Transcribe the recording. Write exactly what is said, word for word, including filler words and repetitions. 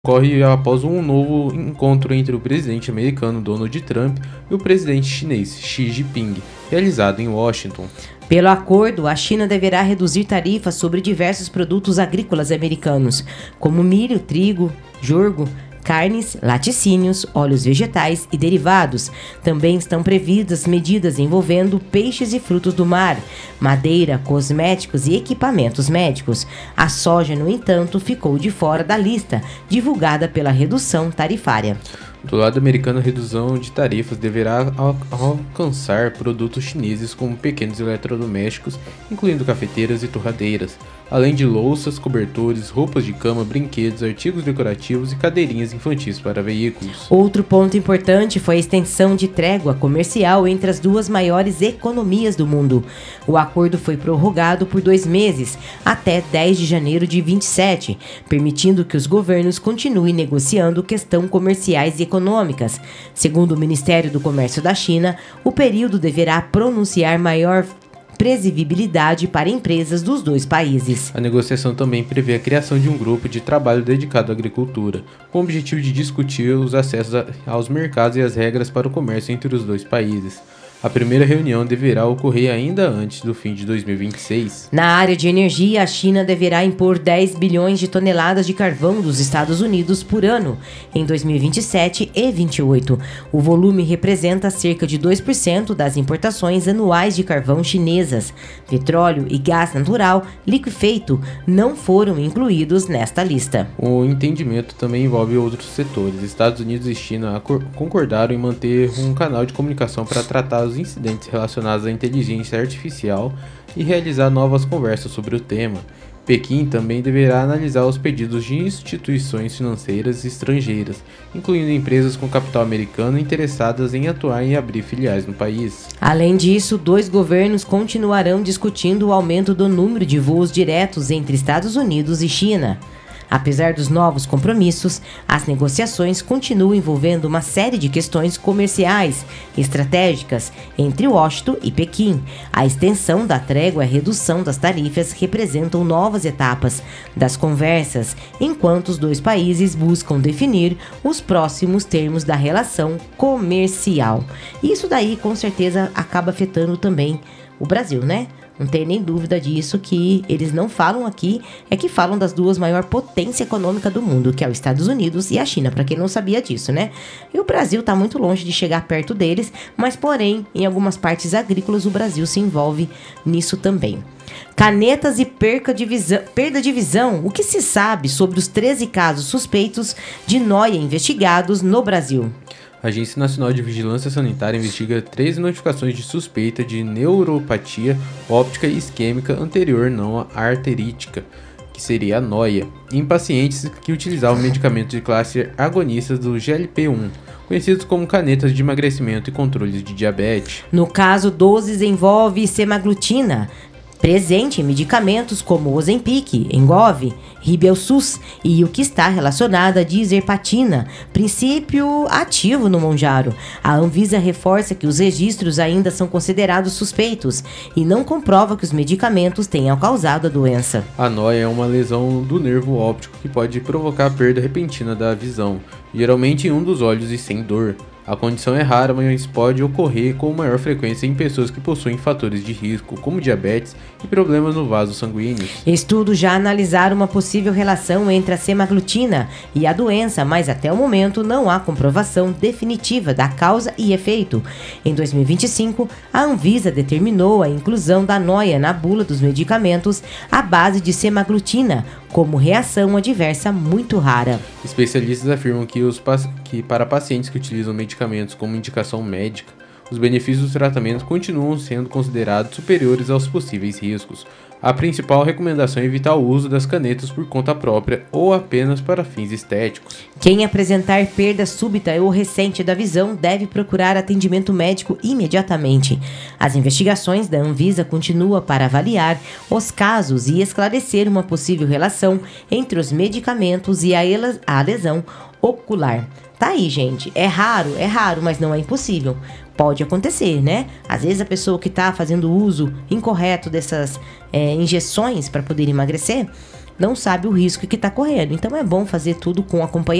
Ocorre após um novo encontro entre o presidente americano Donald Trump e o presidente chinês Xi Jinping, realizado em Washington. Pelo acordo, a China deverá reduzir tarifas sobre diversos produtos agrícolas americanos, como milho, trigo, jorgo, carnes, laticínios, óleos vegetais e derivados. Também estão previstas medidas envolvendo peixes e frutos do mar, madeira, cosméticos e equipamentos médicos. A soja, no entanto, ficou de fora da lista, divulgada pela redução tarifária. Do lado americano, a redução de tarifas deverá al- alcançar produtos chineses como pequenos eletrodomésticos, incluindo cafeteiras e torradeiras, além de louças, cobertores, roupas de cama, brinquedos, artigos decorativos e cadeirinhas infantis para veículos. Outro ponto importante foi a extensão de trégua comercial entre as duas maiores economias do mundo. O acordo foi prorrogado por dois meses, até dez de janeiro de vinte e sete, permitindo que os governos continuem negociando questões comerciais e econômicas. Segundo o Ministério do Comércio da China, o período deverá pronunciar maior previsibilidade para empresas dos dois países. A negociação também prevê a criação de um grupo de trabalho dedicado à agricultura, com o objetivo de discutir os acessos a- aos mercados e as regras para o comércio entre os dois países. A primeira reunião deverá ocorrer ainda antes do fim de dois mil e vinte e seis. Na área de energia, a China deverá impor dez bilhões de toneladas de carvão dos Estados Unidos por ano em dois mil e vinte e sete e dois mil e vinte e oito. O volume representa cerca de dois por cento das importações anuais de carvão chinesas. Petróleo e gás natural liquefeito não foram incluídos nesta lista. O entendimento também envolve outros setores. Estados Unidos e China acor- concordaram em manter um canal de comunicação para tratar os incidentes relacionados à inteligência artificial e realizar novas conversas sobre o tema. Pequim também deverá analisar os pedidos de instituições financeiras estrangeiras, incluindo empresas com capital americano interessadas em atuar e abrir filiais no país. Além disso, dois governos continuarão discutindo o aumento do número de voos diretos entre Estados Unidos e China. Apesar dos novos compromissos, as negociações continuam envolvendo uma série de questões comerciais estratégicas entre Washington e Pequim. A extensão da trégua e a redução das tarifas representam novas etapas das conversas, enquanto os dois países buscam definir os próximos termos da relação comercial. Isso daí, com certeza, acaba afetando também o Brasil, né? Não tem nem dúvida disso, que eles não falam aqui, é que falam das duas maiores potências econômicas do mundo, que é os Estados Unidos e a China, para quem não sabia disso, né? E o Brasil está muito longe de chegar perto deles, mas porém, em algumas partes agrícolas, o Brasil se envolve nisso também. Canetas e perca de visão, perda de visão. O que se sabe sobre os treze casos suspeitos de nóia investigados no Brasil? A Agência Nacional de Vigilância Sanitária investiga treze notificações de suspeita de neuropatia óptica e isquêmica anterior não arterítica, que seria a nóia, em pacientes que utilizavam medicamentos de classe agonistas do G L P um, conhecidos como canetas de emagrecimento e controles de diabetes. No caso, doses envolve semaglutida, presente em medicamentos como Ozempic, Engov, Ribelsus e o que está relacionado a dizerpatina, princípio ativo no Monjaro. A Anvisa reforça que os registros ainda são considerados suspeitos e não comprova que os medicamentos tenham causado a doença. A nóia é uma lesão do nervo óptico que pode provocar perda repentina da visão, geralmente em um dos olhos e sem dor. A condição é rara, mas pode ocorrer com maior frequência em pessoas que possuem fatores de risco, como diabetes e problemas no vaso sanguíneo. Estudos já analisaram uma possível relação entre a semaglutida e a doença, mas até o momento não há comprovação definitiva da causa e efeito. Em dois mil e vinte e cinco, a Anvisa determinou a inclusão da nóia na bula dos medicamentos à base de semaglutida, como reação adversa muito rara. Especialistas afirmam que, os, pac- que para pacientes que utilizam medicamentos como indicação médica, os benefícios do tratamento continuam sendo considerados superiores aos possíveis riscos. A principal recomendação é evitar o uso das canetas por conta própria ou apenas para fins estéticos. Quem apresentar perda súbita ou recente da visão deve procurar atendimento médico imediatamente. As investigações da Anvisa continuam para avaliar os casos e esclarecer uma possível relação entre os medicamentos e a, ela- a lesão ocular. Tá aí, gente. É raro, é raro, mas não é impossível. Pode acontecer, né? Às vezes a pessoa que está fazendo uso incorreto dessas é, injeções para poder emagrecer não sabe o risco que está correndo. Então é bom fazer tudo com acompanhamento.